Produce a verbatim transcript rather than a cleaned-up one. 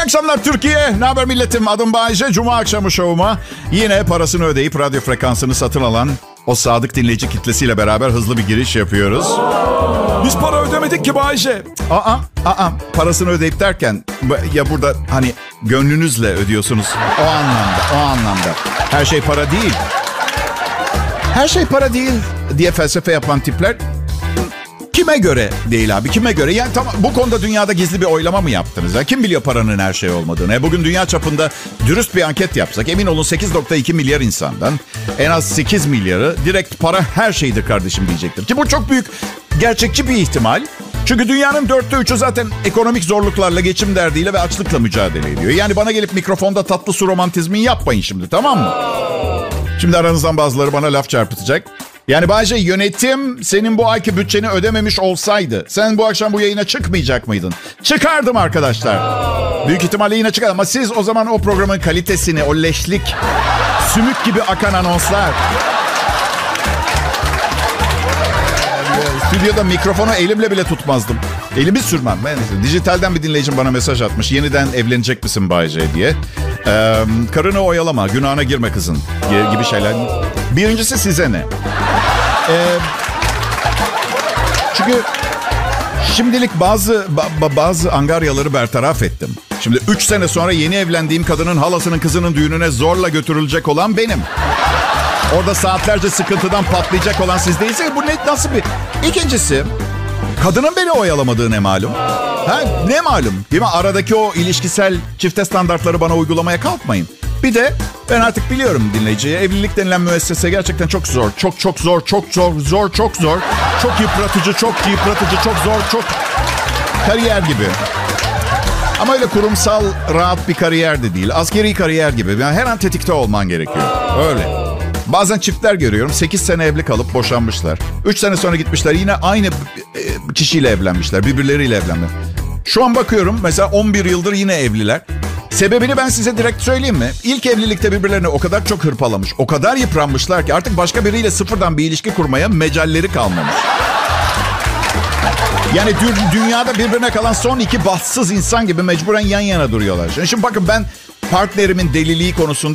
akşamlar Türkiye. Ne haber milletim? Adım Bayece. Cuma akşamı şovuma yine parasını ödeyip radyo frekansını satın alan o sadık dinleyici kitlesiyle beraber hızlı bir giriş yapıyoruz. Biz para ödemedik ki Bayece. Aa, aa, parasını ödeyip derken ya burada hani gönlünüzle ödüyorsunuz. O anlamda, o anlamda. Her şey para değil. Her şey para değil diye felsefe yapan tipler kime göre değil abi? Kime göre? Yani tamam, bu konuda dünyada gizli bir oylama mı yaptınız? Ya? Kim biliyor paranın her şey olmadığını? E bugün dünya çapında dürüst bir anket yapsak emin olun sekiz virgül iki milyar insandan en az sekiz milyarı direkt para her şeydir kardeşim diyecektir. Ki bu çok büyük gerçekçi bir ihtimal. Çünkü dünyanın dörtte üçü zaten ekonomik zorluklarla, geçim derdiyle ve açlıkla mücadele ediyor. Yani bana gelip mikrofonda tatlı su romantizmi yapmayın şimdi, tamam mı? Şimdi aranızdan bazıları bana laf çarpıtacak. Yani Bayce, yönetim senin bu ayki bütçeni ödememiş olsaydı sen bu akşam bu yayına çıkmayacak mıydın? Çıkardım arkadaşlar. Büyük ihtimalle yine çıkardım ama siz o zaman o programın kalitesini, o leşlik, sümük gibi akan anonslar... Stüdyoda mikrofonu elimle bile tutmazdım. Elimi sürmem. Ben, dijitalden bir dinleyicim bana mesaj atmış. Yeniden evlenecek misin Bayce diye. Ee, karını oyalama, günahına girme kızın gibi şeyler. Birincisi size ne? Ee, çünkü şimdilik bazı ba- bazı angaryaları bertaraf ettim. Şimdi üç sene sonra yeni evlendiğim kadının halasının kızının düğününe zorla götürülecek olan benim. Orada saatlerce sıkıntıdan patlayacak olan siz değilsiniz. Bu ne, nasıl bir... İkincisi, kadının beni oyalamadığı ne malum? Ha, ne malum? Değil mi? Aradaki o ilişkisel çifte standartları bana uygulamaya kalkmayın. Bir de ben artık biliyorum dinleyiciye, evlilik denilen müessese gerçekten çok zor. Çok çok zor, çok zor, zor, çok zor. Çok yıpratıcı, çok yıpratıcı, çok zor, çok... Kariyer gibi. Ama öyle kurumsal, rahat bir kariyer de değil. Askeri kariyer gibi. Yani her an tetikte olman gerekiyor. Öyle. Bazen çiftler görüyorum. sekiz sene evli kalıp boşanmışlar. üç sene sonra gitmişler. Yine aynı kişiyle evlenmişler. Birbirleriyle evlenmişler. Şu an bakıyorum mesela on bir yıldır yine evliler. Sebebini ben size direkt söyleyeyim mi? İlk evlilikte birbirlerini o kadar çok hırpalamış, o kadar yıpranmışlar ki artık başka biriyle sıfırdan bir ilişki kurmaya mecalleri kalmamış. Yani dü- dünyada birbirine kalan son iki bahtsız insan gibi mecburen yan yana duruyorlar. Şimdi bakın, ben partnerimin deliliği konusunda